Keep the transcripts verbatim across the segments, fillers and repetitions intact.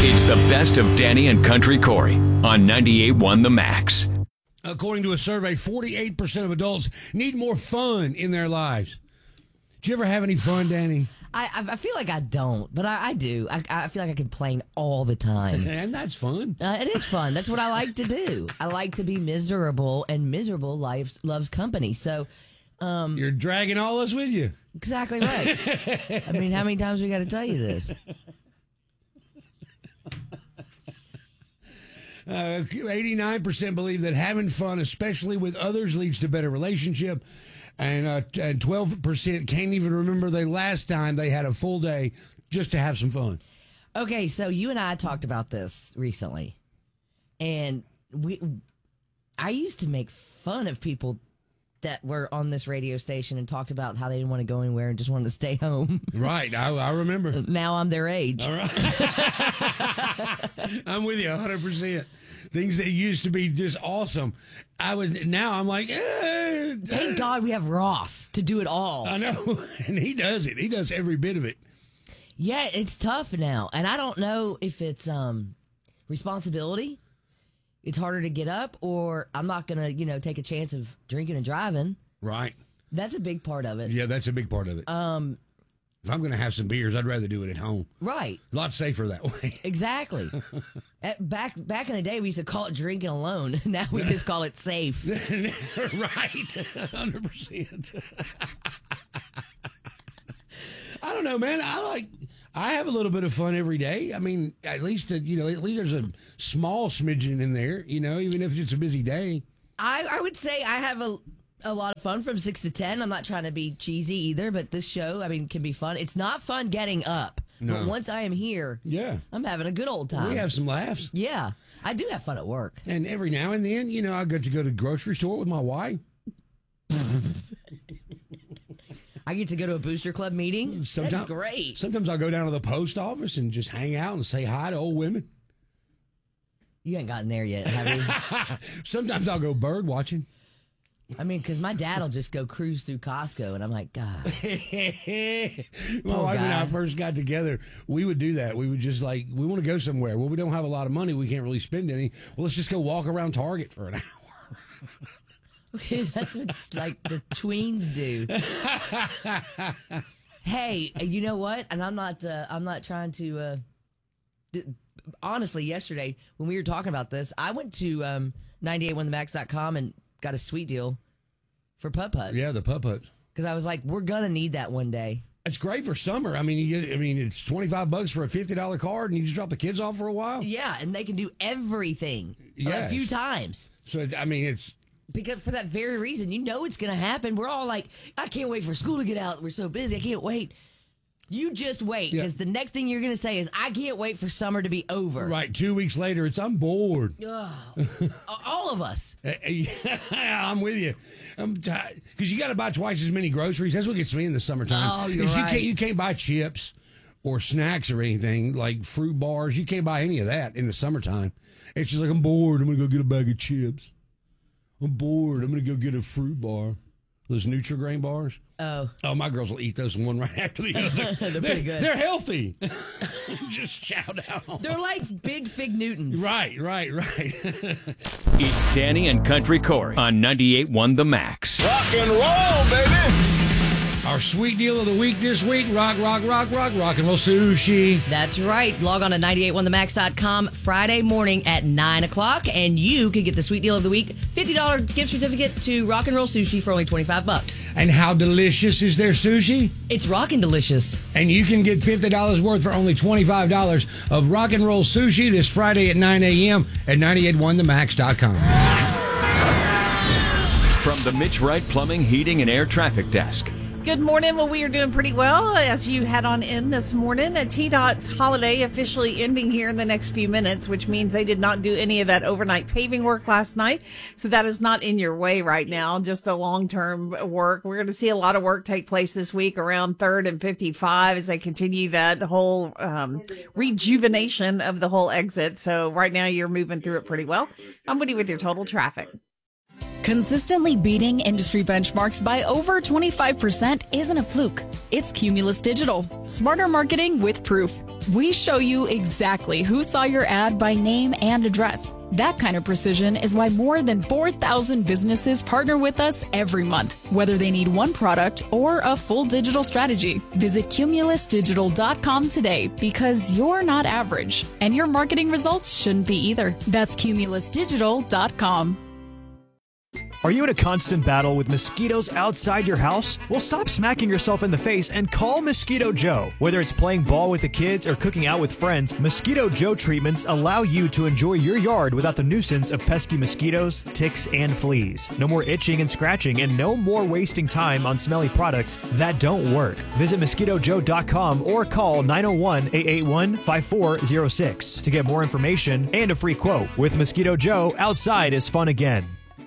It's the best of Danny and Country Corey on ninety-eight point one The Max. According to a survey, forty-eight percent of adults need more fun in their lives. Do you ever have any fun, Danny? I I feel like I don't, but I, I do. I, I feel like I complain all the time. And that's fun. Uh, it is fun. That's what I like to do. I like to be miserable, and miserable life loves company. So, um, You're dragging all us with you. Exactly right. I mean, how many times we got to tell you this? Uh, eighty-nine percent believe that having fun, especially with others, leads to better relationship. And, uh, and twelve percent can't even remember the last time they had a full day just to have some fun. Okay, so you and I talked about this recently. And we, I used to make fun of people that were on this radio station and talked about how they didn't want to go anywhere and just wanted to stay home. Right, I, I remember. Now I'm their age. All right. I'm with you one hundred percent. Things that used to be just awesome. I was now I'm like, eh, thank God we have Ross to do it all. I know, and he does it. He does every bit of it. Yeah, it's tough now, and I don't know if it's um, responsibility. It's harder to get up, or I'm not gonna, you know, take a chance of drinking and driving. Right. That's a big part of it. Yeah, that's a big part of it. Um, if I'm going to have some beers, I'd rather do it at home. Right. A lot safer that way. Exactly. At, back back in the day, we used to call it drinking alone. Now we just call it safe. Right. one hundred percent. I don't know, man. I like. I have a little bit of fun every day. I mean, at least uh, you know, at least there's a small smidgen in there. You know, even if it's a busy day. I, I would say I have a a lot of fun from six to ten. I'm not trying to be cheesy either, but this show, I mean, can be fun. It's not fun getting up, no. But once I am here, yeah, I'm having a good old time. We have some laughs. Yeah, I do have fun at work, and every now and then, you know, I get to go to the grocery store with my wife. I get to go to a Booster Club meeting. Sometimes, That's great. Sometimes I'll go down to the post office and just hang out and say hi to old women. You ain't gotten there yet, have you? Sometimes I'll go bird watching. I mean, because my dad will just go cruise through Costco, and I'm like, God. My wife and I first got together, we would do that. We would just like, we want to go somewhere. Well, we don't have a lot of money. We can't really spend any. Well, let's just go walk around Target for an hour. That's what like the tweens do. Hey, you know what? And I'm not. Uh, I'm not trying to. Uh, th- honestly, yesterday when we were talking about this, I went to um, ninety-eight one the max dot com and got a sweet deal for Putt Putt. Yeah, the Putt Putt. Because I was like, we're gonna need that one day. It's great for summer. I mean, you get, I mean, it's twenty-five bucks for a fifty dollar card, and you just drop the kids off for a while. Yeah, and they can do everything yes. a few times. So it's, I mean, it's. Because for that very reason, you know it's going to happen. We're all like, I can't wait for school to get out. We're so busy. I can't wait. You just wait, because yeah. the next thing you're going to say is, I can't wait for summer to be over. Right. Two weeks later, it's, I'm bored. Oh, all of us. I'm with you. I'm tired. Because you got to buy twice as many groceries. That's what gets me in the summertime. Oh, you're right. You can't, you can't buy chips or snacks or anything, like fruit bars. You can't buy any of that in the summertime. It's just like, I'm bored. I'm going to go get a bag of chips. I'm bored. I'm going to go get a fruit bar. Those Nutri-Grain bars. Oh. Oh, my girls will eat those one right after the other. they're, they're pretty good. They're healthy. Just shout out. They're like big Fig Newtons. Right, right, right. It's Danny and Country Corey on ninety-eight point one The Max. Rock and roll, baby. Our sweet deal of the week this week, rock, rock, rock, rock, rock and roll sushi. That's right. Log on to ninety-eight one the max dot com Friday morning at nine o'clock, and you can get the sweet deal of the week, fifty dollars gift certificate to Rock and Roll Sushi for only twenty-five bucks. And how delicious is their sushi? It's rockin' delicious. And you can get fifty dollars worth for only twenty-five dollars of Rock and Roll Sushi this Friday at nine a.m. at ninety-eight one the max dot com. From the Mitch Wright Plumbing, Heating, and Air Traffic Desk. Good morning. Well, we are doing pretty well as you head on in this morning. T DOT's holiday officially ending here in the next few minutes, which means they did not do any of that overnight paving work last night. So that is not in your way right now, just the long-term work. We're going to see a lot of work take place this week around third and fifty-five as they continue that whole um, rejuvenation of the whole exit. So right now you're moving through it pretty well. I'm Woody with your total traffic. Consistently beating industry benchmarks by over twenty-five percent isn't a fluke. It's Cumulus Digital. Smarter marketing with proof. We show you exactly who saw your ad by name and address. That kind of precision is why more than four thousand businesses partner with us every month, whether they need one product or a full digital strategy. Visit cumulus digital dot com today because you're not average, and your marketing results shouldn't be either. That's cumulus digital dot com. Are you in a constant battle with mosquitoes outside your house? Well, stop smacking yourself in the face and call Mosquito Joe. Whether it's playing ball with the kids or cooking out with friends, Mosquito Joe treatments allow you to enjoy your yard without the nuisance of pesky mosquitoes, ticks, and fleas. No more itching and scratching, and no more wasting time on smelly products that don't work. Visit mosquito joe dot com or call nine oh one, eight eight one, five four oh six to get more information and a free quote. With Mosquito Joe, outside is fun again.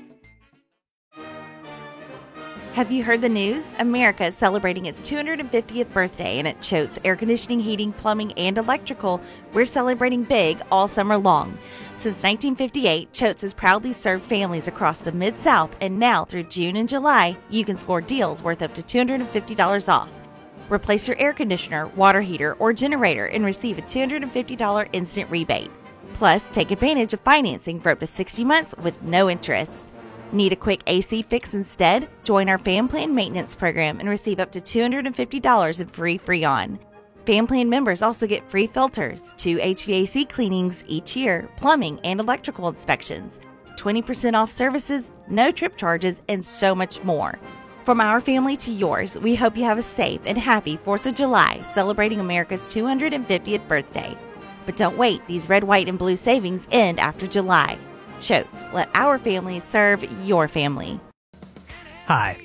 Have you heard the news? America is celebrating its two hundred fiftieth birthday, and at Choate's Air Conditioning, Heating, Plumbing, and Electrical, we're celebrating big all summer long. Since nineteen fifty-eight, Choate's has proudly served families across the Mid-South, and now through June and July, you can score deals worth up to two hundred fifty dollars off. Replace your air conditioner, water heater, or generator and receive a two hundred fifty dollars instant rebate. Plus, take advantage of financing for up to sixty months with no interest. Need a quick A C fix instead? Join our Fan Plan Maintenance Program and receive up to two hundred fifty dollars in free Freon. Fan Plan members also get free filters, two H V A C cleanings each year, plumbing and electrical inspections, twenty percent off services, no trip charges, and so much more. From our family to yours, we hope you have a safe and happy fourth of July celebrating America's two hundred fiftieth birthday. But don't wait, these red, white, and blue savings end after July. Choate's, let our family serve your family. Hi,